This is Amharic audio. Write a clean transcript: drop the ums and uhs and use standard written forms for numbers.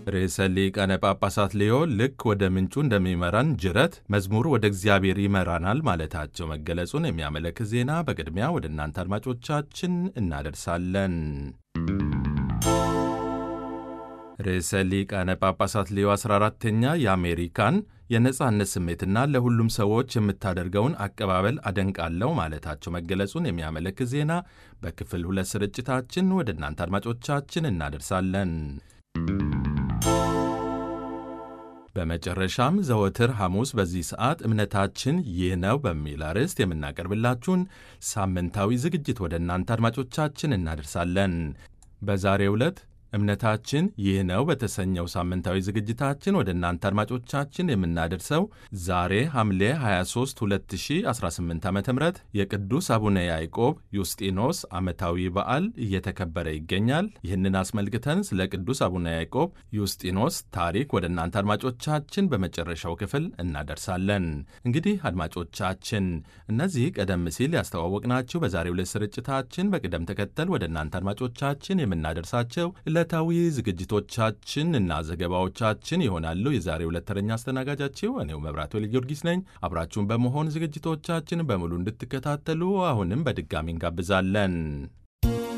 ርዕሰ ሊቃነ ጳጳሳት ሌዮ ልክ ወደ ምንጩ እንደሚመራን ጅረት መዝሙር ወደ እግዚአብሔር ይመራናል ማለታቸው መገለጹን የሚያመለክት ዜና በቅድሚያ ወደ እናንተ አድማጮቻችን እናደርሳለን። ርዕሰ ሊቃነ ጳጳሳት ሌዮ 14ኛ የአሜሪካን የነጻነት ስሜትና ለሁሉም ሰዎች የምታደርገውን አቀባበል አደንቃለሁ ማለታቸው መገለጹን የሚያመለክት ዜና በክፍል 2 ስርጭታችን ወደ እናንተ አድማጮቻችን እናደርሳለን። በመጨረሻም ዘወትር ሐሙስ በዚህ ሰዓት እምነታችን ይህ ነው በሚል አርዕስት የምናቀርብላችሁን ሳምንታዊ ዝግጅት ወደ እናንተ አድማጮቻችን እናደርሳለን። በዛሬው ዕለት እምነታችን ይህ ነው በተሰኘው ሳምንታዊ ዝግጅታችን ወደ እናንተ አድማጮቻችን የምናደርሰው ዛሬ ሐምሌ 23 2018 ዓ.ም የቅዱስ አቡነ ያዕቆብ ዩስጢኖስ ዓመታዊ በዓል እየተከበረ ይገኛል። ይህንን አስመልክተን ስለ ቅዱስ አቡነ ያዕቆብ ዩስጢኖስ ታሪክ ወደ እናንተ አድማጮቻችን በመጨረሻው ክፍል እናደርሳለን። እንግዲህ አድማጮቻችን እነዚህ ቀደም ሲል ያስተዋወቅናችሁ በዛሬው ዕለት ስርጭታችን በቅደም ተከተል ወደ እናንተ አድማጮቻችን የምናደርሳቸው ዕለታዊ ዝግጅቶቻችን እና ዘገባዎቻችን ይሆናሉ። የዛሬው ዕለት ተረኛ አስተናጋጃችሁ እኔው መብራቱ ጊዮርጊስ ነኝ። አብራችሁን በመሆን ዝግጅቶቻችን በሙሉ እንድትከታተሉ አሁንም በድጋሚ እንጋብዛለን።